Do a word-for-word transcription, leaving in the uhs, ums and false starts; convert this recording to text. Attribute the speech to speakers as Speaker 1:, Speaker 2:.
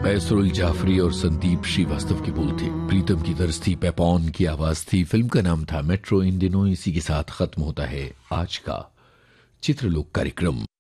Speaker 1: बैसरुल जाफरी और संदीप श्रीवास्तव के बोल थे, प्रीतम की दर्ज थी, पेपॉन की आवाज थी, फिल्म का नाम था मेट्रो। इन दिनों इसी के साथ खत्म होता है आज का चित्रलोक कार्यक्रम।